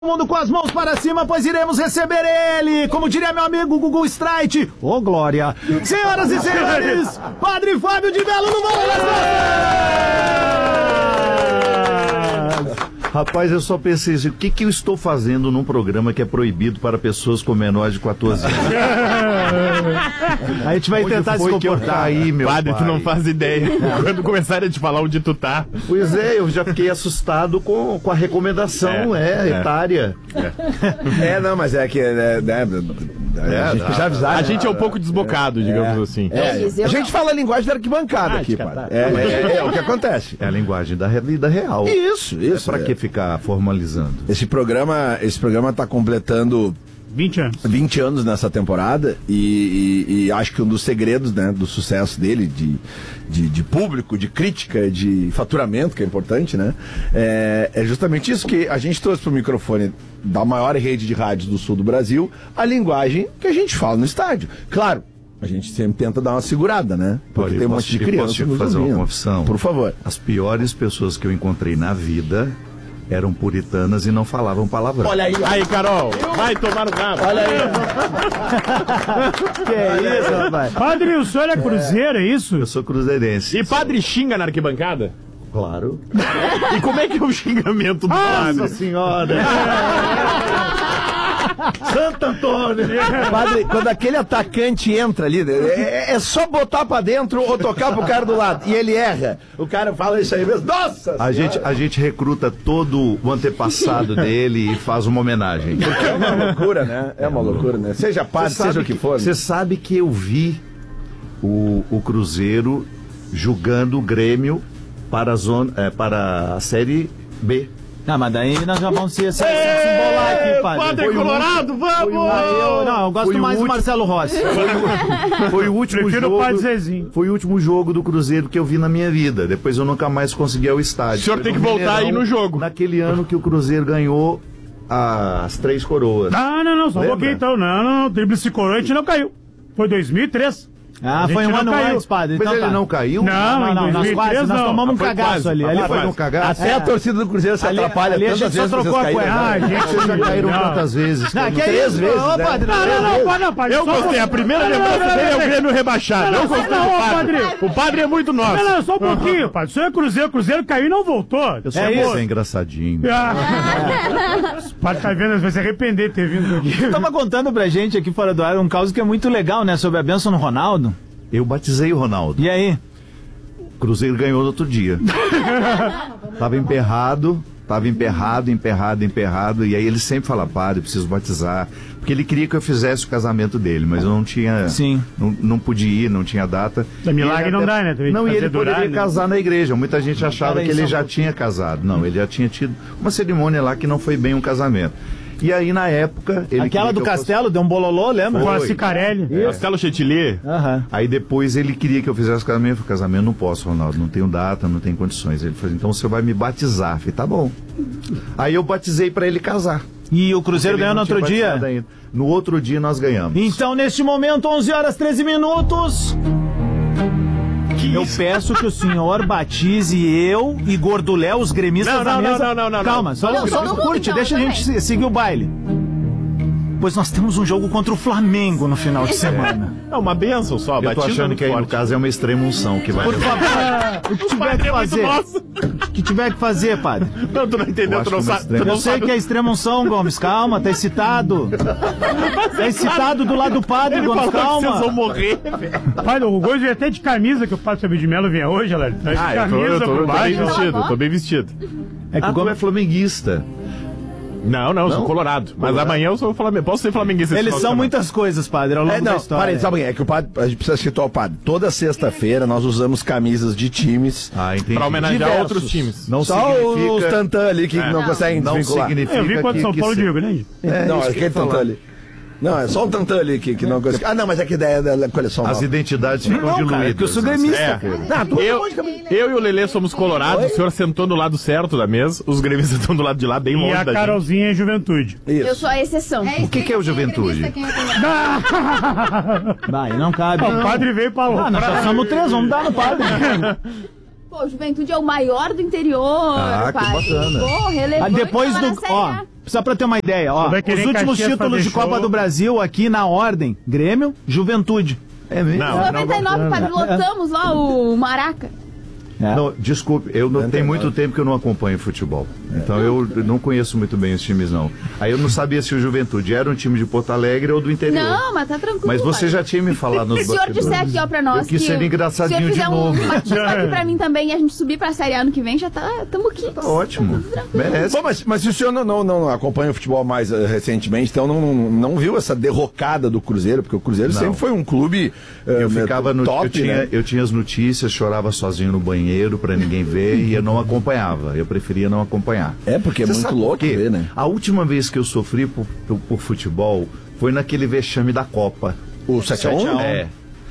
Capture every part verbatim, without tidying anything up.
Mundo com as mãos para cima, pois iremos receber ele, como diria meu amigo Gugu Strike. Ô, oh, glória! Senhoras e senhores, Padre Fábio de Mello no Morro das Nossas! Rapaz, eu só pensei assim, o que que eu estou fazendo num programa que é proibido para pessoas com menores de quatorze anos? A gente vai Onde tentar se comportar aí, meu Padre, pai? tu não faz ideia. Quando começarem a te falar onde tu tá. Pois é, eu já fiquei assustado com, com a recomendação, é, É, é. etária. É, não, mas é que é, né, É, a gente precisa avisar. A né? gente é um pouco desbocado, digamos É. assim. É, Eliseu a gente não. fala a linguagem da arquibancada Ah, aqui, de pai. catar. É, é, é o que acontece. É a linguagem da vida real. Isso, isso. Pra é. que ficar formalizando? Esse programa, esse programa tá completando vinte anos. vinte anos nessa temporada e, e- e acho que um dos segredos, né, do sucesso dele, de, de, de público, de crítica, de faturamento, que é importante, né, é, é justamente isso que a gente trouxe pro microfone da maior rede de rádios do sul do Brasil, a linguagem que a gente fala no estádio. Claro, a gente sempre tenta dar uma segurada, né, porque Olha, tem um eu monte de posso- eu criança posso nos fazer uma ouvindo. confissão? Por favor. As piores pessoas que eu encontrei na vida eram puritanas e não falavam palavrão. Olha aí, Aí, Carol, vai tomar no rabo. olha aí. Que é isso, rapaz? Padre, o senhor é cruzeiro, é isso? Eu sou cruzeirense. E padre xinga na arquibancada? Claro. E como é que é o xingamento do Nossa padre? senhora! Santo Antônio! Padre, quando aquele atacante entra ali, é, é só botar pra dentro ou tocar pro cara do lado. E ele erra. O cara fala isso aí mesmo. Nossa! A gente, a gente recruta todo o antepassado dele e faz uma homenagem. É uma loucura, né? É uma loucura, né? Seja padre, Você sabe seja o que for. Você sabe que eu vi o, o Cruzeiro julgando o Grêmio para a, zona, é, para a Série B. Ah, mas daí nós já vamos se, se, se embolar aqui, padre. Padre Foi o Colorado, vamos! Aí eu, não, eu gosto Foi o mais do último- Marcelo Rossi. Foi o último Prefiro o jogo. Padre Zezinho. Foi o último jogo do Cruzeiro que eu vi na minha vida. Depois eu nunca mais consegui ir ao estádio. O senhor Foi tem no que voltar Mineirão, aí no jogo. Naquele ano que o Cruzeiro ganhou as Três Coroas. Ah, não, não, só um Lembra? pouquinho então. Não, não, não, Tríplice Coroa a gente não caiu. Foi dois mil e três. Ah, A foi gente um não ano caiu. antes, padre. Mas Então ele tá. não caiu? Não, Não, não, em nós dois mil e três quase, nós não. tomamos um Foi cagaço quase. ali. Ah, Ali Foi foi no cagaço? Até a torcida do Cruzeiro se Ali- atrapalha ali a tantas gente só vezes vocês trocou a caíram, Ah, né? gente. Vocês já caíram não. quantas vezes? Não, Cara? que Três isso? vezes, Ô, né? padre, Não, não, não, padre, não, padre. Eu só- gostei, a primeira Não, não, lembrança não, dele é o não, Grêmio rebaixado. não, Eu gostei não, do não, padre. padre. O padre é muito nosso. Não, não, só um pouquinho, padre. O senhor é Cruzeiro, Cruzeiro caiu e não voltou. Eu sou É é isso. é engraçadinho. Ah. O padre tá vendo, vai se arrepender de ter vindo aqui. Tava contando pra gente aqui fora do ar um caso que é muito legal, né? Sobre a bênção no Ronaldo. Eu batizei o Ronaldo. E aí? O Cruzeiro ganhou no outro dia. Tava emperrado, tava emperrado, emperrado, emperrado. E aí ele sempre fala, padre, preciso batizar. Porque ele queria que eu fizesse o casamento dele, mas eu não tinha. Sim. Não, não podia ir, não tinha data. É milagre E ele não dá, né? Tem que Não, e fazer ele durar, poderia né? casar na igreja. Muita gente achava Peraí, que ele só um já pouquinho. tinha casado. Não, ele já tinha tido uma cerimônia lá que não foi bem um casamento. E aí, na época. Ele Aquela queria do que eu fosse- Castelo, deu um bololô, lembra? Com a Foi. Cicarelli. Castelo Chetilier. Aham. Aí depois ele queria que eu fizesse casamento. Eu falei, casamento não posso, Ronaldo, não tenho data, não tenho condições. Ele falou, então você vai me batizar. Eu falei, tá bom. Aí eu batizei pra ele casar. E o Cruzeiro Ele ganhou no não tinha outro dia? batizado ainda. No outro dia nós ganhamos. Então, neste momento, onze horas e treze minutos. Eu peço que o senhor batize eu e Gorduléu, os gremistas Não, da não, mesa. não, não, não, não. Calma, só, Não, só todo mundo curte, então, deixa a eu gente se- seguir o baile. Pois nós temos um jogo contra o Flamengo no final de semana. É uma benção só, Eu tô batismo achando que aí, no forte. caso, é uma extrema unção que vai Por levar. favor, o que tiver que Padre é muito fazer. nosso. O que tiver que fazer, padre. Não, tu não entendeu, Eu tu não acho que é uma sabe. Tu Eu não sei sabe. que é extrema unção, Gomes. Calma, tá excitado. Tá excitado do lado do padre, Ele Gomes. falou que vocês vão Calma. morrer. Padre, o Gomes veio até de camisa, que o padre Fábio de Mello vinha hoje, galera. Tá de Ah, eu tô, camisa eu tô, por eu tô bem baixo. vestido, eu tô bem vestido. É que Ah, o tu é Gomes... flamenguista. Não, não, eu sou Não? colorado. Mas Colorado? amanhã eu sou flamenguista. Posso ser flamenguista esse Eles final de são semana. muitas coisas, padre, ao longo É, da não, história. parei, sabe, é que o padre, a gente precisa situar o padre. Toda sexta-feira nós usamos camisas de times. Ah, entendi. Pra homenagear Diversos. outros times. Não Só significa... os tantã ali que não, conseguem Não desvincular. significa Eu vi quando que, São que Paulo se- digo, né? É, Não, isso é que eu ia aquele tantã falar. ali. Não, é só o tantã ali que, que não consegue. Ah, não, mas é que ideia da coleção As nova. identidades ficam Não, diluídas. cara, é que eu sou gremista, É. cara. Eu, eu e o Lelê somos colorados, o senhor sentou no lado certo da mesa, os gremistas estão do lado de lá, bem E longe a da gente. Carolzinha é juventude. Eu sou a exceção. O que, que é o juventude? Vai, não cabe. O padre veio pra Ah, nós já somos três, vamos dar no padre. Pô, Juventude é o maior do interior, Ah, que padre. bacana. Pô, Ah, relevante. depois tá lá do. na Série Ó, A. só pra ter uma ideia, ó. Vai querer Os últimos Caxias títulos de fazer Copa show. do Brasil aqui na ordem: Grêmio, Juventude. É mesmo? Não, noventa e nove, padre, lotamos lá o Maraca. É. Não, desculpe, eu não tem muito tempo que eu não acompanho futebol. Então eu não conheço muito bem os times, não. Aí eu não sabia se o Juventude era um time de Porto Alegre ou do interior. Não, mas tá tranquilo. Mas você padre. já tinha me falado nos Se o senhor bastidores. disser aqui, ó, pra nós Eu quis que ser engraçadinho se o de senhor fizer novo. um batismo aqui pra mim também e a gente subir pra Série A ano que vem, já tá, tamo aqui. Tá ótimo. Merece. Bom, mas, mas se o senhor não, não, não acompanha o futebol mais uh, recentemente, então não, não, não viu essa derrocada do Cruzeiro, porque o Cruzeiro Não. sempre foi um clube uh, Eu ficava no top, eu tinha, né? eu tinha as notícias, chorava sozinho no banheiro pra ninguém ver e eu não acompanhava. Eu preferia não acompanhar. É, porque é Você muito sabe por louco quê? ver, né? A última vez que eu sofri por, por, por futebol foi naquele vexame da Copa. O sete a um? É.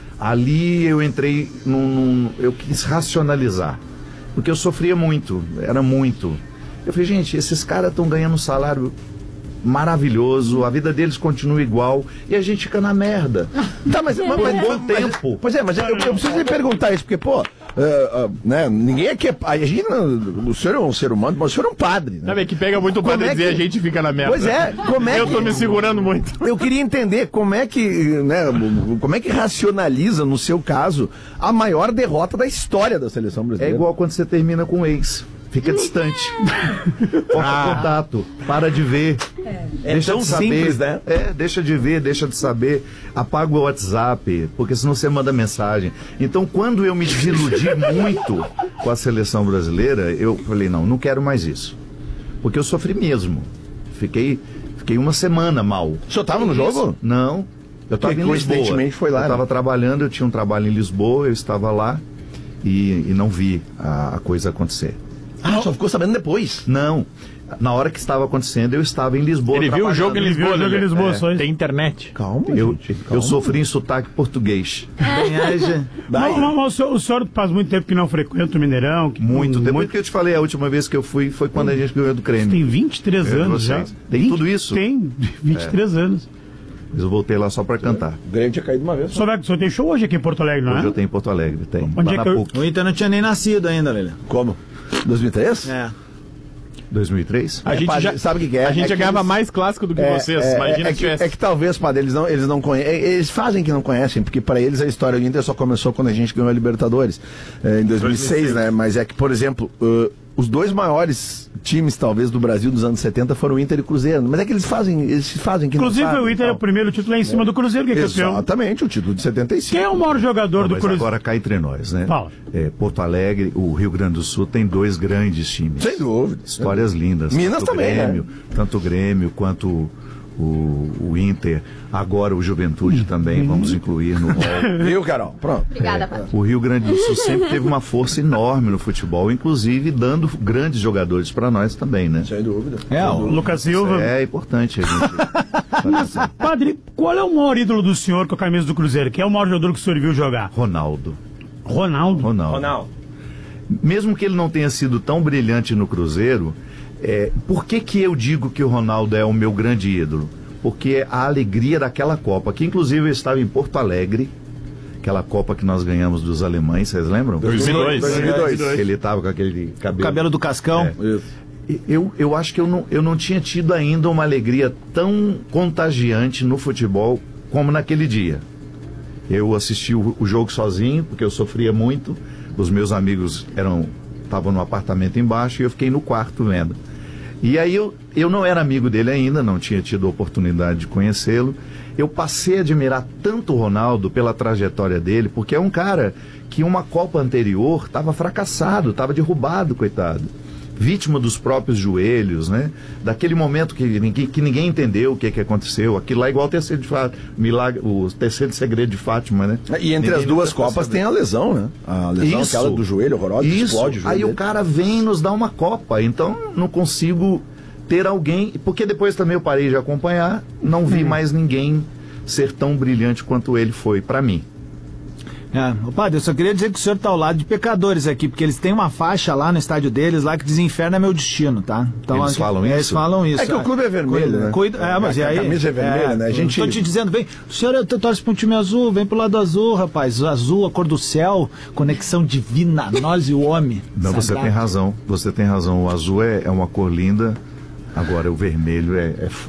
Ali eu entrei num, num- eu quis racionalizar. Porque eu sofria muito, era muito. Eu falei, gente, esses caras estão ganhando um salário maravilhoso, a vida deles continua igual e a gente fica na merda. Tá, mas, mas, Por mas- quanto mas- tempo? Pois é, mas eu, eu preciso lhe perguntar isso, porque, pô, uh, uh, né, ninguém aqui é. A gente, não- o senhor é um ser humano, mas o senhor é um padre, né? Sabe que pega muito o Como padre é dizer que- a gente fica na merda. Pois é, como é Eu que- tô me segurando muito. Eu queria entender como é que, né, como é que racionaliza, no seu caso, a maior derrota da história da seleção É brasileira. igual quando você termina com um ex. Fica distante. Corta contato. Para de ver. Deixa tão de saber. simples, né? É, deixa de ver, deixa de saber. Apaga o WhatsApp, porque senão você manda mensagem. Então, quando eu me desiludi muito com a seleção brasileira, eu falei, não, não quero mais isso. Porque eu sofri mesmo. Fiquei, fiquei uma semana mal. O senhor tava no jogo? Não. Eu estava Que em Lisboa. coincidentemente foi lá, Eu né? estava trabalhando, eu tinha um trabalho em Lisboa, eu estava lá e, e não vi a, a coisa acontecer. Ah, só ficou sabendo depois. Não. Na hora que estava acontecendo, eu estava em Lisboa. Ele viu o jogo em Ele viu Lisboa, o jogo em Lelê. Lisboa, É. só isso. Tem internet. Calma, Eu, gente. eu calma. sofri em sotaque português. Mas, mas, mas o, senhor, o senhor faz muito tempo que não frequenta o Mineirão. Que, Muito. Muito. Depois que eu te falei, a última vez que eu fui foi quando a gente ganhou do Creme. Tem vinte e três Eu e anos já. vocês. Tem vinte tudo isso? Tem, vinte e três anos. Mas eu voltei lá só para cantar. O Grêmio tinha caído uma vez. O senhor, vai- o senhor tem show hoje aqui em Porto Alegre, não Hoje é? eu tenho em Porto Alegre, tem. Onde Lá é na que eu- PUC. O Inter não tinha nem nascido ainda, Lelê. Como? dois mil e três? É. dois mil e três? A É, gente padre, já, sabe o que que é? A gente É já que ganhava eles- mais clássico do que É, vocês. é, Imagina é se que, tivesse. é que talvez, padre, eles não, eles não conhecem. Eles fazem que não conhecem, porque para eles a história do Inter só começou quando a gente ganhou a Libertadores, é, em dois mil e seis, né? Mas é que, por exemplo, uh, os dois maiores times, talvez, do Brasil dos anos setenta foram o Inter e o Cruzeiro. Mas é que eles fazem, eles fazem que Inclusive, não sabem, o Inter é tal. o primeiro título lá em cima do Cruzeiro, que é campeão. Exatamente, o título de setenta e cinco. Quem é o maior jogador do Mas Cruzeiro? agora cá entre nós, né? Fala. É, Porto Alegre, o Rio Grande do Sul tem dois grandes times. Sem dúvida. Histórias lindas. Minas Tanto também, o Grêmio, né? Tanto o Grêmio quanto o, o Inter. Agora o Juventude também, vamos incluir no rol. Viu, Carol? Pronto. Obrigada, padre. O Rio Grande do Sul sempre teve uma força enorme no futebol, inclusive dando grandes jogadores para nós também, né? Sem dúvida. É, o Lucas Silva. É importante a gente. Padre, qual é o maior ídolo do senhor com a camisa do Cruzeiro? Quem é o maior jogador que o senhor viu jogar? Ronaldo. Ronaldo. Ronaldo. Mesmo que ele não tenha sido tão brilhante no Cruzeiro, é, por que que eu digo que o Ronaldo é o meu grande ídolo? Porque a alegria daquela Copa, que inclusive eu estava em Porto Alegre, aquela Copa que nós ganhamos dos alemães, vocês lembram? dois mil e dois. dois mil e dois. Ele estava com aquele cabelo. cabelo do Cascão. É. Eu, eu acho que eu não, eu não tinha tido ainda uma alegria tão contagiante no futebol como naquele dia. Eu assisti o, o jogo sozinho, porque eu sofria muito. Os meus amigos eram estavam no apartamento embaixo e eu fiquei no quarto vendo. E aí eu, eu não era amigo dele ainda, não tinha tido a oportunidade de conhecê-lo. Eu passei a admirar tanto o Ronaldo pela trajetória dele, porque é um cara que uma Copa anterior estava fracassado, estava derrubado, coitado. Vítima dos próprios joelhos, né? Daquele momento que ninguém, que ninguém entendeu o que, que aconteceu. Aquilo lá é igual o terceiro, de Fá- milagre, o terceiro segredo de Fátima, né? E entre Ninguém as duas nunca ficou Copas sabendo. tem a lesão, né? A lesão Isso. aquela do joelho horrorosa, que Isso. explode o joelho Aí dele. o cara vem e nos dá uma Copa. Então não consigo ter alguém. Porque depois também eu parei de acompanhar, não vi mais ninguém ser tão brilhante quanto ele foi pra mim. É, ô padre, eu só queria dizer que o senhor tá ao lado de pecadores aqui, porque eles têm uma faixa lá no estádio deles, lá que diz inferno é meu destino, tá? Então, Eles aqui- falam é, isso? Eles falam isso. É que o clube é vermelho, Cuida- né? cuida- é, mas A e aí? camisa é vermelha, né? A gente- Tô te dizendo, vem, o senhor torce pra um time azul, vem pro lado azul, rapaz. O azul, a cor do céu, conexão divina, nós e o homem. Não, você Sagrado. tem razão. Você tem razão. O azul é, é uma cor linda. Agora, o vermelho é, é